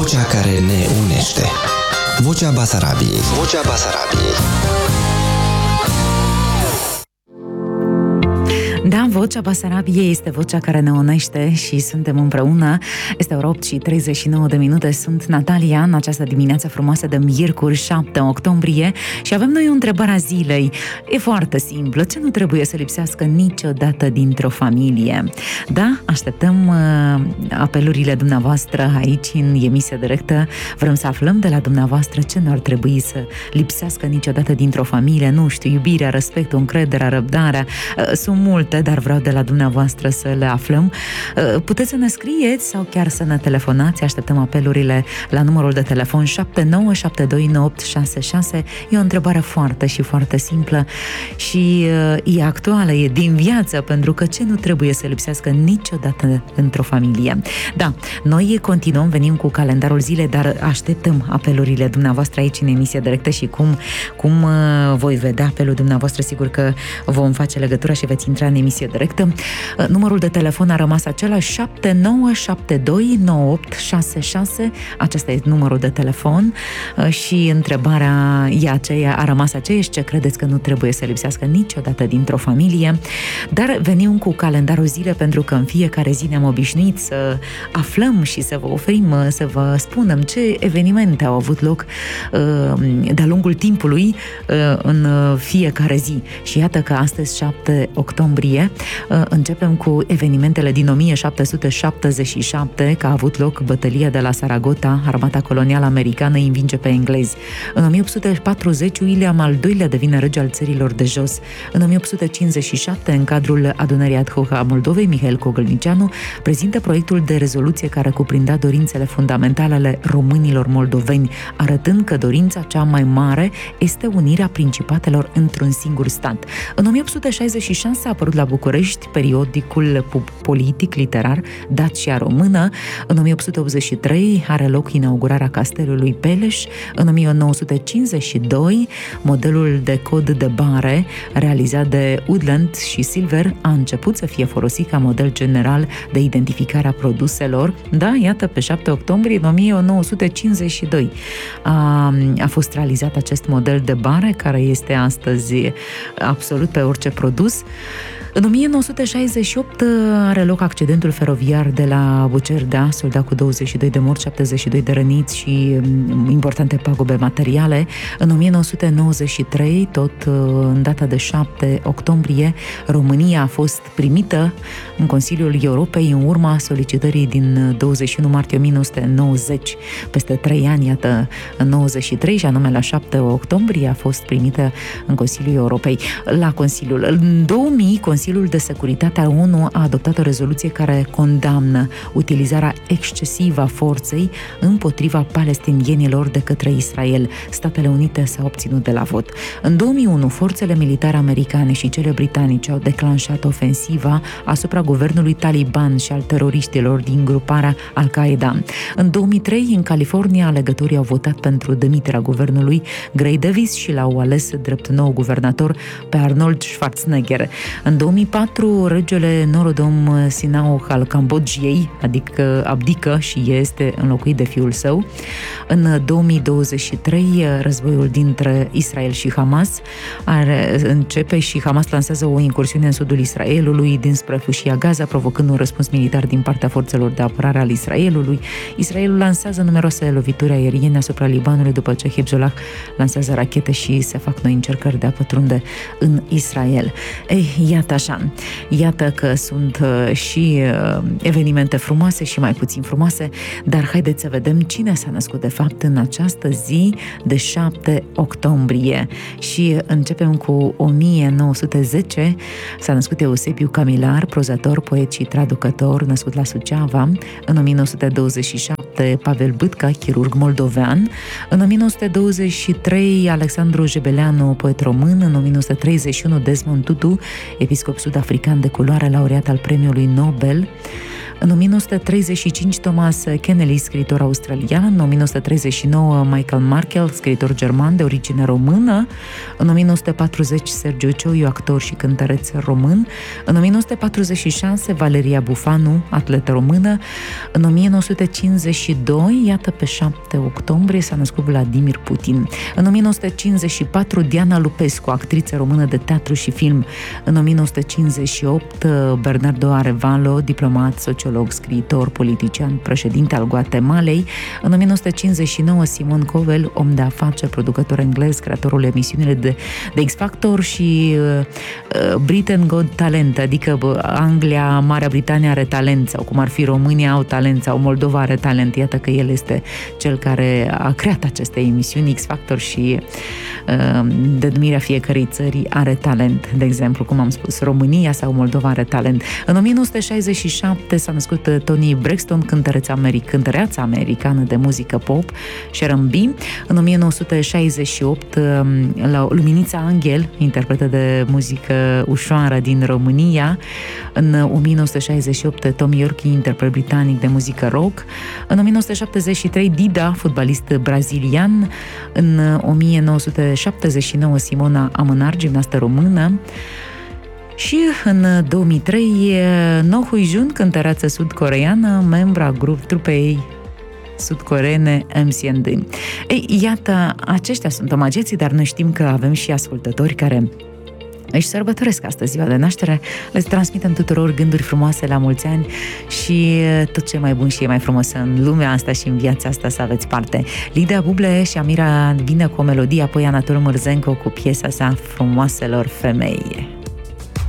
Vocea care ne unește. Vocea Basarabiei. Vocea Basarabiei. Da, Vocea Basarabiei este vocea care ne unește și suntem împreună. Este ora 8:39. Sunt Natalia în această dimineață frumoasă de miercuri 7 octombrie și avem noi o întrebare a zilei. E foarte simplă. Ce nu trebuie să lipsească niciodată dintr-o familie? Da, așteptăm apelurile dumneavoastră aici în emisia directă. Vrem să aflăm de la dumneavoastră ce nu ar trebui să lipsească niciodată dintr-o familie. Nu știu, iubirea, respectul, încrederea, răbdarea. Sunt multe, dar vreau de la dumneavoastră să le aflăm. Puteți să ne scrieți sau chiar să ne telefonați. Așteptăm apelurile la numărul de telefon 79729866. E o întrebare foarte și foarte simplă și e actuală, e din viață, pentru că ce nu trebuie să lipsească niciodată într-o familie. Da, noi continuăm, venim cu calendarul zilei, dar așteptăm apelurile dumneavoastră aici în emisia directă și cum voi vedea apelul dumneavoastră, sigur că vom face legătura și veți intra în emisie directă. Numărul de telefon a rămas același, 79729866. Acesta e numărul de telefon și întrebarea a rămas aceeași: ce credeți că nu trebuie să lipsească niciodată dintr-o familie? Dar venim cu calendarul zile pentru că în fiecare zi ne-am obișnuit să aflăm și să vă oferim, să vă spunem ce evenimente au avut loc de-a lungul timpului în fiecare zi. Și iată că astăzi, 7 octombrie, începem cu evenimentele din 1777, că a avut loc bătălia de la Saragota. Armata colonială americană îi învinge pe englezi. În 1840, William al II-lea devine rege al țărilor de jos. În 1857, în cadrul adunării ad hoc a Moldovei, Mihail Cogălnicianu prezintă proiectul de rezoluție care cuprindea dorințele fundamentale ale românilor moldoveni, arătând că dorința cea mai mare este unirea principatelor într-un singur stat. În 1866 a apărut la București periodicul politic literar Dacia Română. În 1883 are loc inaugurarea castelului Peleș. În 1952 modelul de cod de bare realizat de Woodland și Silver a început să fie folosit ca model general de identificare a produselor. Da, iată, pe 7 octombrie 1952 a fost realizat acest model de bare care este astăzi absolut pe orice produs. În 1968 are loc accidentul feroviar de la Bucerdea, soldat cu 22 de morți, 72 de răniți și importante pagube materiale. În 1993, tot în data de 7 octombrie, România a fost primită în Consiliul Europei în urma solicitării din 21 martie 1990. Peste 3 ani, iată, în 93, și anume la 7 octombrie, a fost primită în Consiliul Europei. În 2000, Consiliul de Securitate a ONU a adoptat o rezoluție care condamnă utilizarea excesivă a forței împotriva palestinienilor de către Israel. Statele Unite s-au obținut de la vot. În 2001, forțele militare americane și cele britanice au declanșat ofensiva asupra guvernului taliban și al teroriștilor din gruparea Al-Qaeda. În 2003, în California, alegătorii au votat pentru demiterea guvernului Gray Davis și l-au ales drept nou guvernator pe Arnold Schwarzenegger. În 2004, regele Norodom Sihanouk al Cambodgiei abdică și este înlocuit de fiul său. În 2023, războiul dintre Israel și Hamas începe și Hamas lansează o incursiune în sudul Israelului dinspre fâșia Gaza, provocând un răspuns militar din partea forțelor de apărare al Israelului. Israelul lansează numeroase lovituri aeriene asupra Libanului după ce Hezbollah lansează rachete și se fac noi încercări de a pătrunde în Israel. Iată așa, iată că sunt și evenimente frumoase și mai puțin frumoase, dar haideți să vedem cine s-a născut de fapt în această zi de 7 octombrie. Și începem cu 1910, s-a născut Eusebiu Camilar, prozator, poet și traducător, născut la Suceava. În 1927, Pavel Bâtca, chirurg moldovean. În 1923, Alexandru Jebeleanu, poet român. În 1931, Desmond Tutu, episcop sud-african de culoare, laureat al premiului Nobel. În 1935, Thomas Kennedy, scriitor australian. În 1939, Michael Markel, scriitor german de origine română. În 1940, Sergiu Cioiu, actor și cântăreț român. În 1946, Valeria Bufanu, atletă română. În 1952, iată, pe 7 octombrie, s-a născut Vladimir Putin. În 1954, Diana Lupescu, actriță română de teatru și film. În 1958, Bernardo Arevalo, diplomat, sociolog, scriitor, politician, președinte al Guatemalei. În 1959, Simon Cowell, om de afaceri, producător englez, creatorul emisiunile de X Factor și Britain Got Talent, adică Anglia, Marea Britanie are talent, sau cum ar fi România au talent, sau Moldova are talent. Iată că el este cel care a creat aceste emisiuni X Factor și denumirea fiecărei țări are talent. De exemplu, cum am spus, România sau Moldova are talent. În 1967 s-a născut Toni Braxton, cântăreața americană de muzică pop și R&B. În 1968, la Luminița Angel, interpretă de muzică ușoară din România. În 1968, Tom Yorke, interpret britanic de muzică rock. În 1973, Dida, fotbalist brazilian. În 1979, Simona Amânar, gimnastă română. Și în 2003, No Hui Jun, cântăreață sud-coreeană, membra trupei sud-coreene MCND. Ei, iată, aceștia sunt omageții, dar noi știm că avem și ascultători care își sărbătoresc astăzi ziua de naștere. Le transmitem tuturor gânduri frumoase la mulți ani și tot ce mai bun și e mai frumos în lumea asta și în viața asta să aveți parte. Lidia Buble și Amira vine cu o melodie, apoi Anatol Mârzenco cu piesa sa Frumoaselor femei.